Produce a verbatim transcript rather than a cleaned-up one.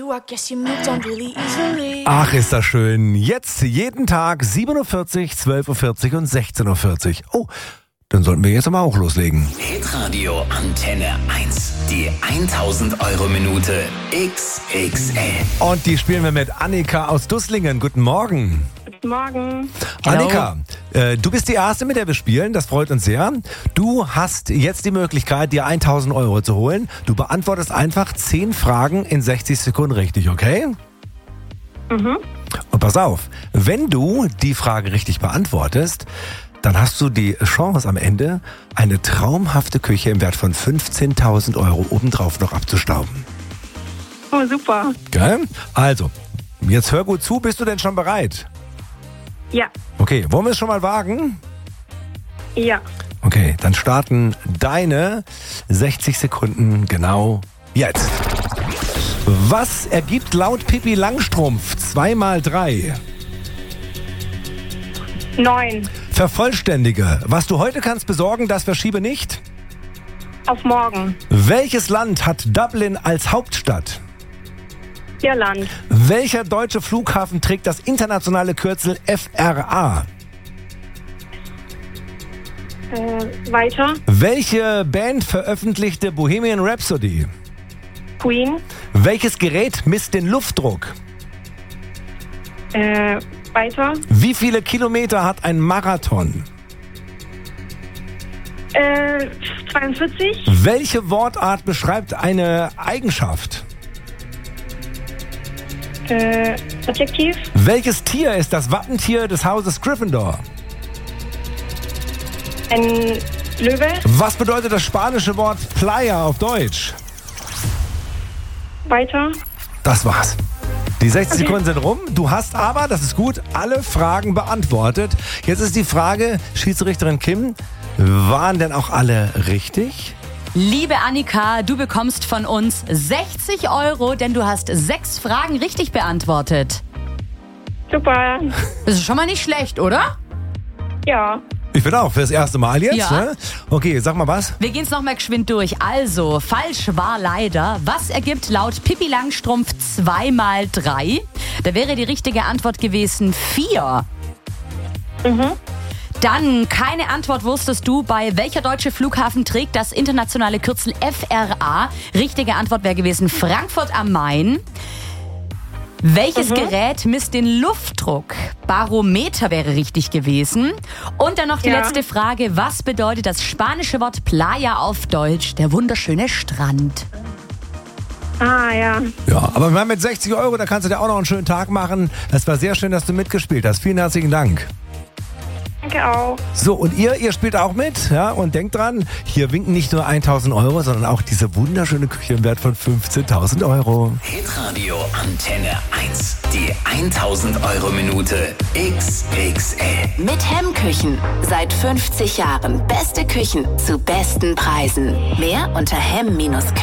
Ach, ist das schön. Jetzt jeden Tag sieben Uhr vierzig, zwölf Uhr vierzig und sechzehn Uhr vierzig. Oh, dann sollten wir jetzt aber auch loslegen. Hitradio Antenne eins. Die tausend Euro Minute X X L. Und die spielen wir mit Annika aus Dusslingen. Guten Morgen. Guten Morgen. Annika, äh, du bist die Erste, mit der wir spielen. Das freut uns sehr. Du hast jetzt die Möglichkeit, dir tausend Euro zu holen. Du beantwortest einfach zehn Fragen in sechzig Sekunden richtig, okay? Mhm. Und pass auf, wenn du die Frage richtig beantwortest, dann hast du die Chance am Ende, eine traumhafte Küche im Wert von fünfzehntausend Euro obendrauf noch abzustauben. Oh, super. Geil? Also, jetzt hör gut zu. Bist du denn schon bereit? Ja. Okay, wollen wir es schon mal wagen? Ja. Okay, dann starten deine sechzig Sekunden genau jetzt. Was ergibt laut Pippi Langstrumpf zwei mal drei? Neun. Vervollständige. Was du heute kannst besorgen, das verschiebe nicht. Auf morgen. Welches Land hat Dublin als Hauptstadt? Irland. Welcher deutsche Flughafen trägt das internationale Kürzel F R A? Äh, weiter. Welche Band veröffentlichte Bohemian Rhapsody? Queen. Welches Gerät misst den Luftdruck? Äh, weiter. Wie viele Kilometer hat ein Marathon? Äh, zweiundvierzig. Welche Wortart beschreibt eine Eigenschaft? Äh, Adjektiv. Welches Tier ist das Wappentier des Hauses Gryffindor? Ein Löwe. Was bedeutet das spanische Wort Playa auf Deutsch? Weiter. Das war's. Die sechzig Okay. Sekunden sind rum. Du hast aber, das ist gut, alle Fragen beantwortet. Jetzt ist die Frage, Schiedsrichterin Kim, waren denn auch alle richtig? Liebe Annika, du bekommst von uns sechzig Euro, denn du hast sechs Fragen richtig beantwortet. Super. Das ist schon mal nicht schlecht, oder? Ja. Ich bin auch, fürs erste Mal jetzt. Ja. Ne? Okay, sag mal was. Wir gehen's noch mal geschwind durch. Also, falsch war leider. Was ergibt laut Pippi Langstrumpf zwei mal drei? Da wäre die richtige Antwort gewesen vier. Mhm. Dann, keine Antwort wusstest du, bei welcher deutsche Flughafen trägt das internationale Kürzel F R A? Richtige Antwort wäre gewesen Frankfurt am Main. Welches Mhm. Gerät misst den Luftdruck? Barometer wäre richtig gewesen. Und dann noch die Ja. letzte Frage. Was bedeutet das spanische Wort Playa auf Deutsch? Der wunderschöne Strand. Ah, ja. Ja, aber wir haben mit sechzig Euro, da kannst du dir auch noch einen schönen Tag machen. Es war sehr schön, dass du mitgespielt hast. Vielen herzlichen Dank. Danke auch. So, und ihr, ihr spielt auch mit, ja, und denkt dran, hier winken nicht nur tausend Euro, sondern auch diese wunderschöne Küche im Wert von fünfzehntausend Euro. Hitradio Antenne eins. Die tausend Euro Minute X X L. Mit Hemmküchen. Seit fünfzig Jahren beste Küchen zu besten Preisen. Mehr unter hemm Bindestrich